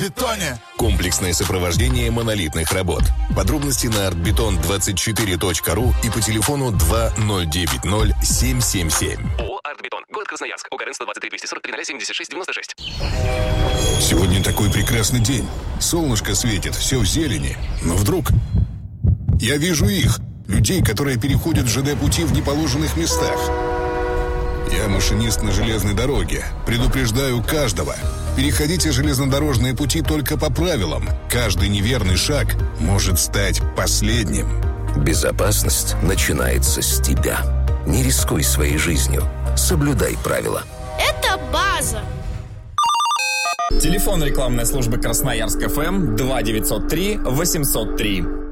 «Артбетоне». Комплексное сопровождение монолитных работ. Подробности на artbeton24.ru и по телефону 2090-777. ООО «Артбетон». Город Красноярск. ОГРН 123 243 76 96. Сегодня такой прекрасный день. Солнышко светит, все в зелени. Но вдруг... Я вижу их, людей, которые переходят ЖД-пути в неположенных местах. Я машинист на железной дороге. Предупреждаю каждого. Переходите железнодорожные пути только по правилам. Каждый неверный шаг может стать последним. Безопасность начинается с тебя. Не рискуй своей жизнью. Соблюдай правила. Это база. Телефон рекламной службы Красноярск ФМ 2903 803.